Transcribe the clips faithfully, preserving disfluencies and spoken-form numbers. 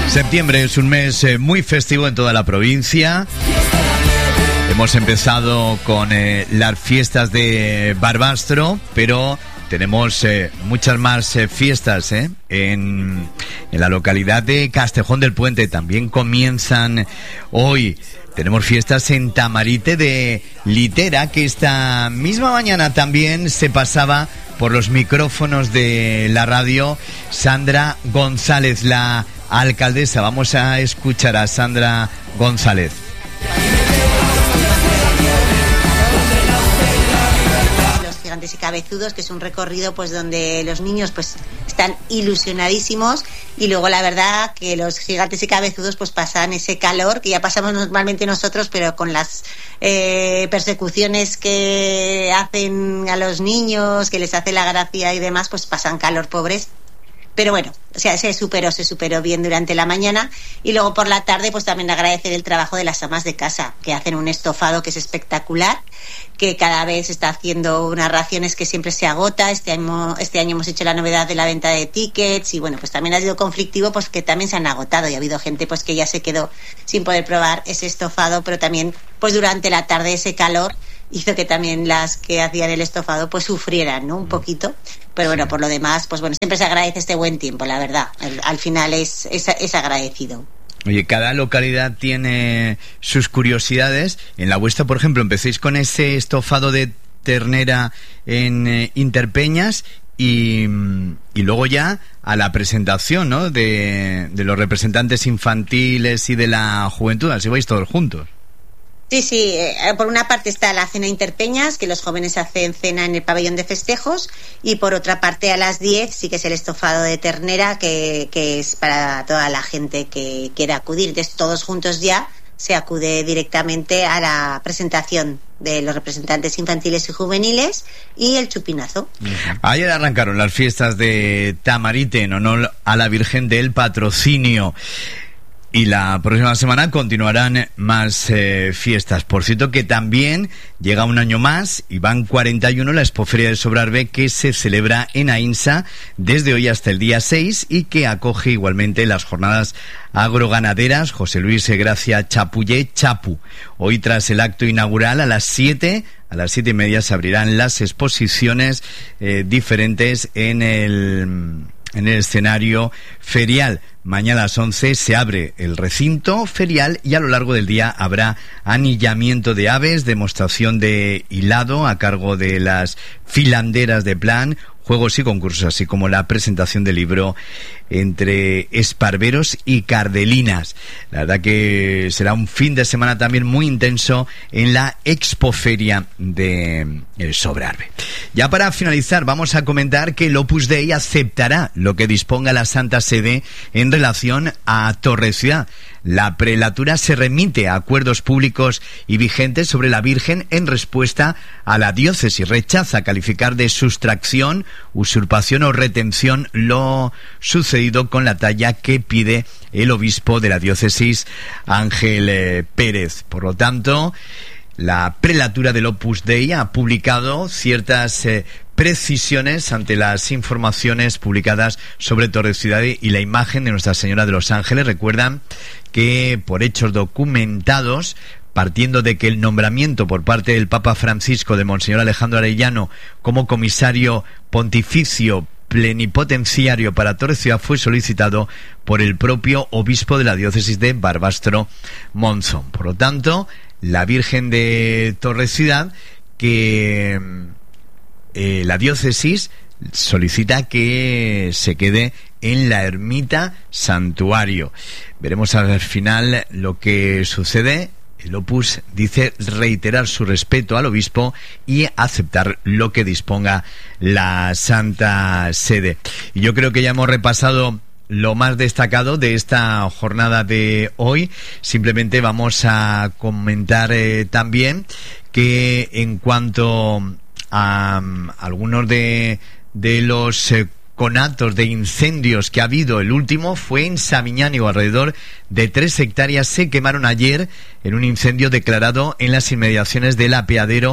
Septiembre es un mes eh, muy festivo en toda la provincia. Hemos empezado con eh, las fiestas de Barbastro, pero tenemos eh, muchas más eh, fiestas eh, en, en la localidad de Castejón del Puente. También comienzan hoy. Tenemos fiestas en Tamarite de Litera, que esta misma mañana también se pasaba por los micrófonos de la radio Sandra González, la alcaldesa. Vamos a escuchar a Sandra González. Gigantes y Cabezudos, que es un recorrido pues donde los niños pues están ilusionadísimos, y luego la verdad que los Gigantes y Cabezudos pues pasan ese calor que ya pasamos normalmente nosotros, pero con las eh, persecuciones que hacen a los niños, que les hace la gracia y demás, pues pasan calor, pobres. Pero bueno, o sea, se superó, se superó bien durante la mañana, y luego por la tarde pues también agradecer el trabajo de las amas de casa, que hacen un estofado que es espectacular, que cada vez está haciendo unas raciones que siempre se agota. Este año, este año hemos hecho la novedad de la venta de tickets, y bueno, pues también ha sido conflictivo, pues que también se han agotado, y ha habido gente pues que ya se quedó sin poder probar ese estofado, pero también pues durante la tarde ese calor hizo que también las que hacían el estofado pues sufrieran, ¿no? Un poquito. Pero bueno, por lo demás, pues bueno, siempre se agradece este buen tiempo, la verdad. Al, al final es, es, es agradecido. Oye, cada localidad tiene sus curiosidades. En la vuestra, por ejemplo, empecéis con ese estofado de ternera en eh, Interpeñas, y, y luego ya a la presentación, ¿no?, de, de los representantes infantiles y de la juventud. Así vais todos juntos. Sí, sí, eh, por una parte está la cena Interpeñas, que los jóvenes hacen cena en el pabellón de festejos, y por otra parte a las diez sí que es el estofado de ternera, que, que es para toda la gente que quiera acudir. Entonces todos juntos ya se acude directamente a la presentación de los representantes infantiles y juveniles y el chupinazo. Ayer arrancaron las fiestas de Tamarite en honor a la Virgen del Patrocinio. Y la próxima semana continuarán más eh, fiestas. Por cierto, que también llega un año más y van cuarenta y uno la Expoferia de Sobrarbe, que se celebra en Ainsa desde hoy hasta el día seis, y que acoge igualmente las jornadas agroganaderas José Luis Gracia Chapullé Chapu. Hoy, tras el acto inaugural, a las siete, a las siete y media se abrirán las exposiciones eh, diferentes en el... en el escenario ferial. Mañana a las once se abre el recinto ferial, y a lo largo del día habrá anillamiento de aves, demostración de hilado a cargo de las filanderas de Plan, juegos y concursos, así como la presentación del libro Entre Esparveros y Cardelinas. La verdad que será un fin de semana también muy intenso en la Expoferia de el Sobrarbe. Ya para finalizar, vamos a comentar que el Opus Dei aceptará lo que disponga la Santa Sede en relación a Torre-Ciudad. La prelatura se remite a acuerdos públicos y vigentes sobre la Virgen en respuesta a la diócesis. Rechaza calificar de sustracción, usurpación o retención lo sucedido con la talla que pide el obispo de la diócesis, Ángel eh, Pérez. Por lo tanto, la prelatura del Opus Dei ha publicado ciertas eh, precisiones ante las informaciones publicadas sobre Torre-Ciudad y la imagen de Nuestra Señora de los Ángeles. Recuerdan que por hechos documentados, partiendo de que el nombramiento por parte del Papa Francisco de Monseñor Alejandro Arellano como comisario pontificio plenipotenciario para Torre-Ciudad fue solicitado por el propio obispo de la diócesis de Barbastro Monzón. Por lo tanto, la Virgen de Torre-Ciudad, que eh, la diócesis solicita que se quede en la ermita santuario. Veremos al final lo que sucede. El Opus dice reiterar su respeto al obispo y aceptar lo que disponga la Santa Sede. Y yo creo que ya hemos repasado lo más destacado de esta jornada de hoy. Simplemente vamos a comentar eh, también que en cuanto a um, algunos de, de los eh, conatos de incendios que ha habido, el último fue en Samiñánigo. Alrededor de tres hectáreas se quemaron ayer en un incendio declarado en las inmediaciones del apeadero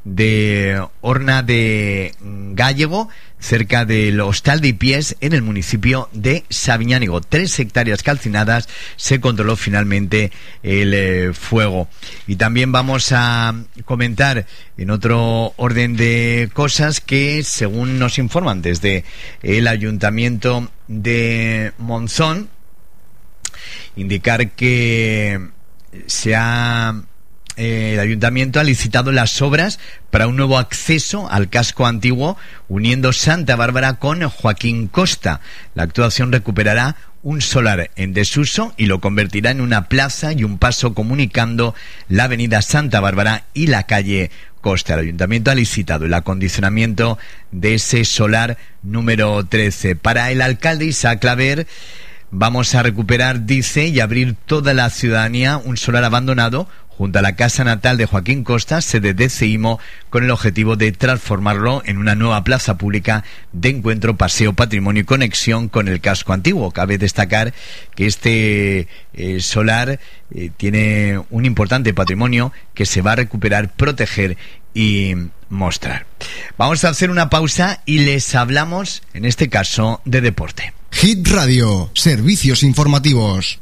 de Horna de Gállego, cerca del Hostal de Ipiés, en el municipio de Sabiñánigo. Tres hectáreas calcinadas, se controló finalmente el eh, fuego. Y también vamos a comentar, en otro orden de cosas, que según nos informan desde el Ayuntamiento de Monzón, indicar que se ha eh, el Ayuntamiento ha licitado las obras para un nuevo acceso al casco antiguo uniendo Santa Bárbara con Joaquín Costa. La actuación recuperará un solar en desuso y lo convertirá en una plaza y un paso comunicando la avenida Santa Bárbara y la calle Costa. El Ayuntamiento ha licitado el acondicionamiento de ese solar número trece. Para el alcalde Isaac Claver, vamos a recuperar, dice, y abrir toda la ciudadanía un solar abandonado junto a la casa natal de Joaquín Costa, sede de CEIMO, con el objetivo de transformarlo en una nueva plaza pública de encuentro, paseo, patrimonio y conexión con el casco antiguo. Cabe destacar que este eh, solar eh, tiene un importante patrimonio que se va a recuperar, proteger y mostrar. Vamos a hacer una pausa y les hablamos, en este caso, de deporte. Hit Radio, servicios informativos.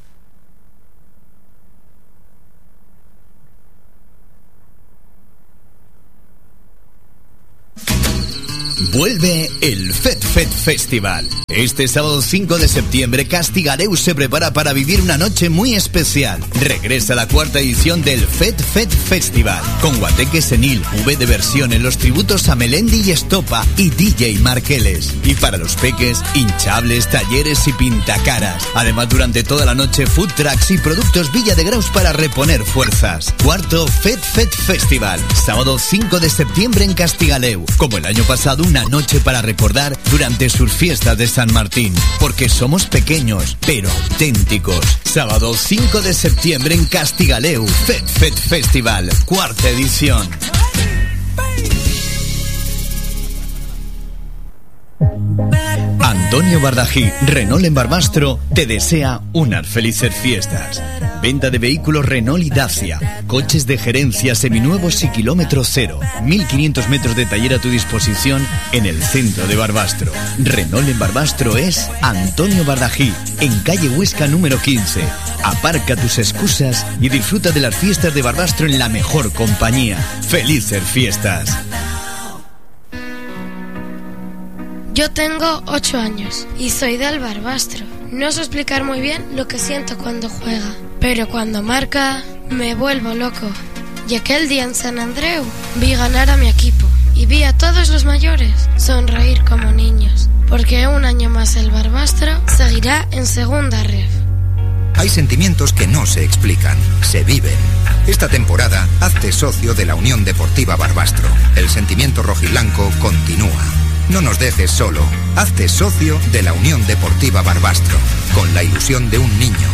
Vuelve el FetFet Festival. Este sábado cinco de septiembre, Castigareu se prepara para vivir una noche muy especial. Regresa la cuarta edición del FetFet Festival, con Guateque Senil, V de versión en los tributos a Melendi y Estopa y D J Marqueles. Y para los peques, hinchables, talleres y pintacaras. Además, durante toda la noche, food trucks y productos Villa de Graus para reponer fuerzas. Cuarto FetFet Festival, sábado cinco de septiembre en Castigaleu. Como el año pasado, una noche para recordar durante sus fiestas de San Martín, porque somos pequeños pero auténticos. Sábado cinco de septiembre en Castigaleu, FetFet Festival, cuarta edición. Antonio Bardají, Renault en Barbastro, te desea unas felices fiestas. Venta de vehículos Renault y Dacia, coches de gerencia seminuevos y kilómetro cero. mil quinientos metros de taller a tu disposición en el centro de Barbastro. Renault en Barbastro es Antonio Bardají, en calle Huesca número quince. Aparca tus excusas y disfruta de las fiestas de Barbastro en la mejor compañía. ¡Felices fiestas! Yo tengo ocho años y soy del Barbastro. No sé explicar muy bien lo que siento cuando juega, pero cuando marca me vuelvo loco. Y aquel día en San Andreu vi ganar a mi equipo y vi a todos los mayores sonreír como niños, porque un año más el Barbastro seguirá en segunda ref. Hay sentimientos que no se explican, se viven. Esta temporada, hazte socio de la Unión Deportiva Barbastro. El sentimiento rojiblanco continúa. No nos dejes solo. Hazte socio de la Unión Deportiva Barbastro, con la ilusión de un niño.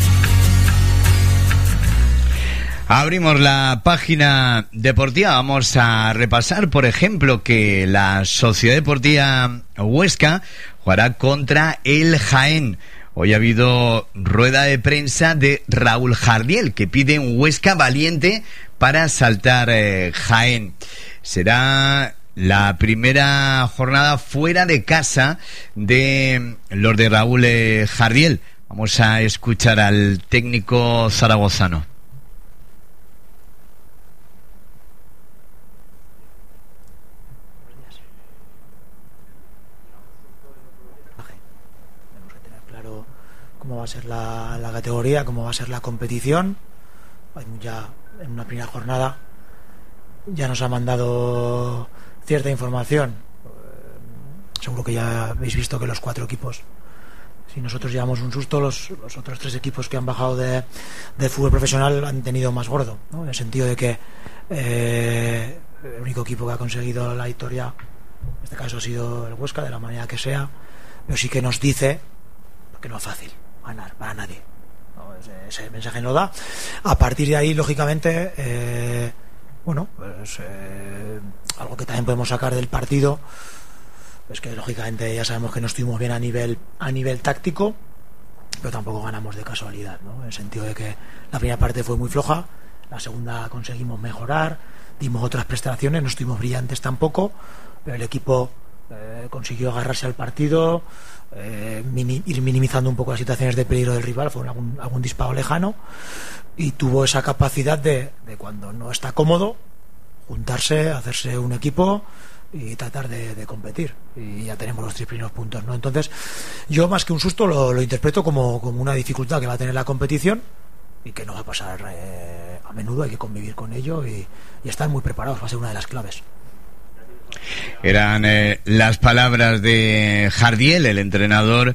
Abrimos la página deportiva. Vamos a repasar, por ejemplo, que la Sociedad Deportiva Huesca jugará contra el Jaén. Hoy ha habido rueda de prensa de Raúl Jardiel, que pide un Huesca valiente para saltar eh, Jaén. Será la primera jornada fuera de casa de los de Raúl eh, Jardiel. Vamos a escuchar al técnico zaragozano. Tenemos que tener claro cómo va a ser la, la categoría, cómo va a ser la competición. Ya en una primera jornada ya nos ha mandado cierta información. Eh, seguro que ya habéis visto que los cuatro equipos, si nosotros llevamos un susto, los, los otros tres equipos que han bajado de, de fútbol profesional han tenido más gordo, ¿no? En el sentido de que eh, el único equipo que ha conseguido la victoria en este caso ha sido el Huesca, de la manera que sea, pero sí que nos dice que no es fácil ganar para nadie, ¿no? Ese, ese mensaje no da. A partir de ahí, lógicamente, eh, bueno, pues eh, algo que también podemos sacar del partido es que lógicamente ya sabemos que no estuvimos bien a nivel a nivel táctico, pero tampoco ganamos de casualidad, ¿no? En el sentido de que la primera parte fue muy floja, La segunda conseguimos mejorar, dimos otras prestaciones, no estuvimos brillantes tampoco, pero el equipo eh, consiguió agarrarse al partido, eh, mini, ir minimizando un poco las situaciones de peligro del rival, fue algún, algún disparo lejano, y tuvo esa capacidad de, de cuando no está cómodo, juntarse, hacerse un equipo y tratar de, de competir, y ya tenemos los tres primeros puntos, ¿no? Entonces yo, más que un susto, lo, lo interpreto como, como una dificultad que va a tener la competición y que no va a pasar eh, a menudo. Hay que convivir con ello y, y estar muy preparados, va a ser una de las claves. Eran eh, las palabras de Jardiel, el entrenador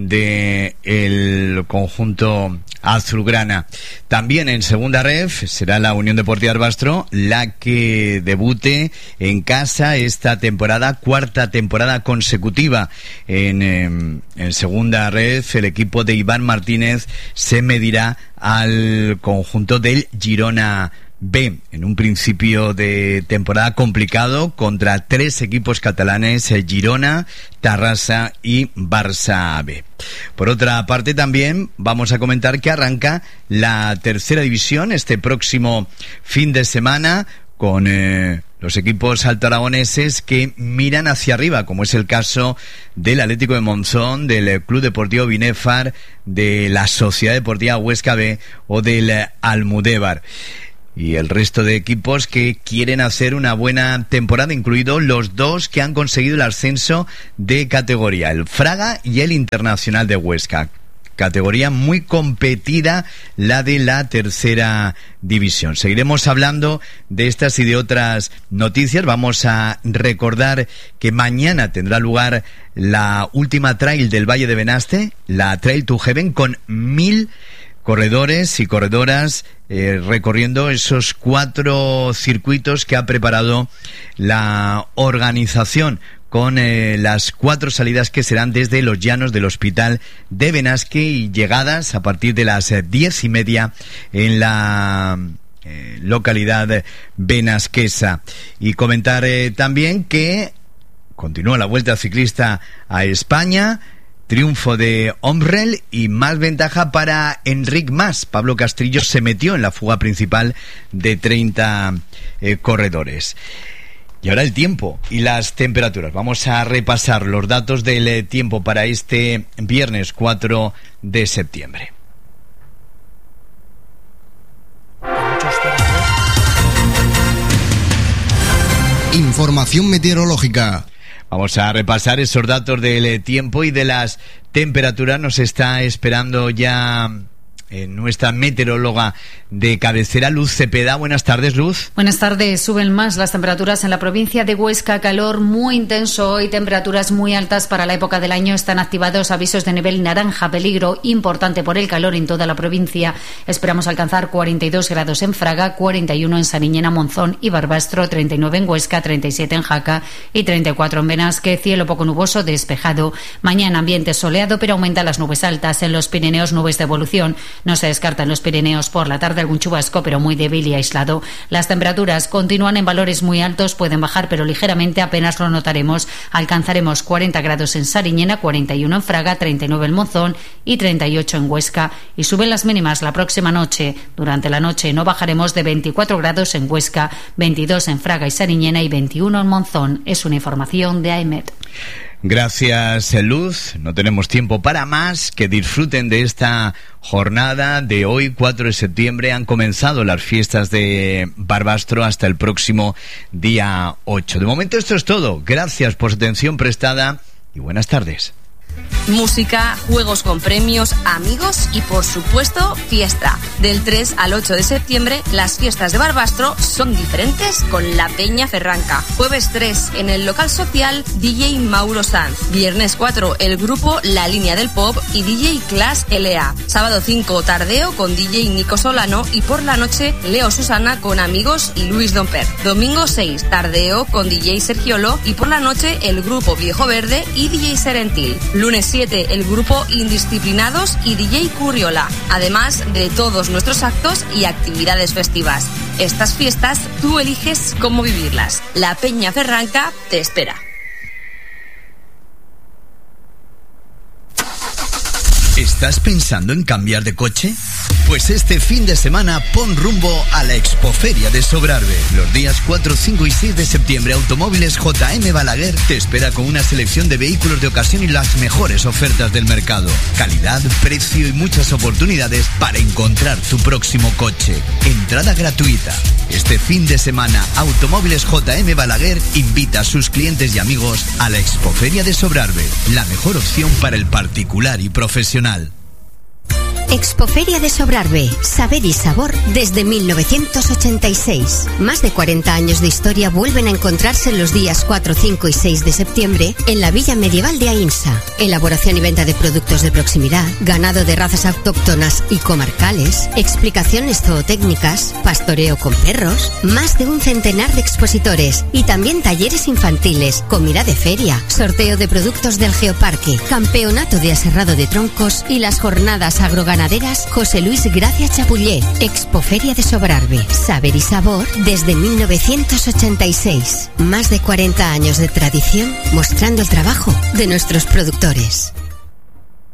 del conjunto azulgrana. También en segunda ref será la Unión Deportiva Barbastro la que debute en casa esta temporada, cuarta temporada consecutiva en, eh, en segunda ref. El equipo de Iván Martínez se medirá al conjunto del Girona B, en un principio de temporada complicado contra tres equipos catalanes, Girona, Tarrasa y Barça B. Por otra parte, también vamos a comentar que arranca la tercera división este próximo fin de semana con eh, los equipos altoaragoneses que miran hacia arriba, como es el caso del Atlético de Monzón, del Club Deportivo Binéfar, de la Sociedad Deportiva Huesca B o del Almudévar. Y el resto de equipos que quieren hacer una buena temporada, incluidos los dos que han conseguido el ascenso de categoría, el Fraga y el Internacional de Huesca. Categoría muy competida, la de la tercera división. Seguiremos hablando de estas y de otras noticias. Vamos a recordar que mañana tendrá lugar la última trail del Valle de Benaste, la Trail to Heaven, con mil corredores y corredoras eh, recorriendo esos cuatro circuitos que ha preparado la organización, con eh, las cuatro salidas que serán desde los llanos del Hospital de Benasque y llegadas a partir de las eh, diez y media en la eh, localidad benasquesa. Y comentar eh, también que continúa la Vuelta Ciclista a España. Triunfo de Omrel y más ventaja para Enric Mas. Pablo Castrillo se metió en la fuga principal de treinta eh, corredores. Y ahora el tiempo y las temperaturas. Vamos a repasar los datos del eh, tiempo para este viernes cuatro de septiembre. Información meteorológica. Vamos a repasar esos datos del tiempo y de las temperaturas. Nos está esperando ya eh, nuestra meteoróloga de cabecera, Luz Cepeda. Buenas tardes, Luz. Buenas tardes. Suben más las temperaturas en la provincia de Huesca. Calor muy intenso y temperaturas muy altas para la época del año. Están activados avisos de nivel naranja, peligro importante por el calor en toda la provincia. Esperamos alcanzar cuarenta y dos grados en Fraga, cuarenta y uno en Sariñena, Monzón y Barbastro, treinta y nueve en Huesca, treinta y siete en Jaca y treinta y cuatro en Benasque. Cielo poco nuboso, despejado. Mañana ambiente soleado, pero aumentan las nubes altas. En los Pirineos, nubes de evolución. No se descarta en los Pirineos por la tarde algún chubasco, pero muy débil y aislado. Las temperaturas continúan en valores muy altos, pueden bajar, pero ligeramente, apenas lo notaremos. Alcanzaremos cuarenta grados en Sariñena, cuarenta y uno en Fraga, treinta y nueve en Monzón y treinta y ocho en Huesca. Y suben las mínimas la próxima noche. Durante la noche no bajaremos de veinticuatro grados en Huesca, veintidós en Fraga y Sariñena y veintiuno en Monzón. Es una información de AEMET. Gracias, Luz. No tenemos tiempo para más. Que disfruten de esta jornada de hoy, cuatro de septiembre. Han comenzado las fiestas de Barbastro hasta el próximo día ocho. De momento esto es todo. Gracias por su atención prestada y buenas tardes. Música, juegos con premios, amigos y por supuesto fiesta. Del tres al ocho de septiembre las fiestas de Barbastro son diferentes con la Peña Ferranca. Jueves tres en el local social D J Mauro Sanz. Viernes cuatro el grupo La Línea del Pop y D J Class L A. Sábado cinco tardeo con D J Nico Solano y por la noche Leo Susana con amigos y Luis Domper. Domingo seis tardeo con D J Sergiolo y por la noche el grupo Viejo Verde y D J Serentil. Lunes siete el grupo Indisciplinados y D J Curriola, además de todos nuestros actos y actividades festivas. Estas fiestas tú eliges cómo vivirlas. La Peña Ferranca te espera. Este ¿Estás pensando en cambiar de coche? Pues este fin de semana pon rumbo a la Expoferia de Sobrarbe. Los días cuatro, cinco y seis de septiembre, Automóviles J M Balaguer te espera con una selección de vehículos de ocasión y las mejores ofertas del mercado. Calidad, precio y muchas oportunidades para encontrar tu próximo coche. Entrada gratuita. Este fin de semana, Automóviles J M Balaguer invita a sus clientes y amigos a la Expoferia de Sobrarbe, la mejor opción para el particular y profesional. Expoferia de Sobrarbe, saber y sabor desde mil novecientos ochenta y seis. Más de cuarenta años de historia vuelven a encontrarse en los días cuatro, cinco y seis de septiembre en la Villa Medieval de Aínsa. Elaboración y venta de productos de proximidad, ganado de razas autóctonas y comarcales, explicaciones zootécnicas, pastoreo con perros, más de un centenar de expositores y también talleres infantiles, comida de feria, sorteo de productos del Geoparque, campeonato de aserrado de troncos y las jornadas agroganaderas José Luis Gracia Chapullé. Expoferia de Sobrarbe, saber y sabor desde mil novecientos ochenta y seis. Más de cuarenta años de tradición mostrando el trabajo de nuestros productores.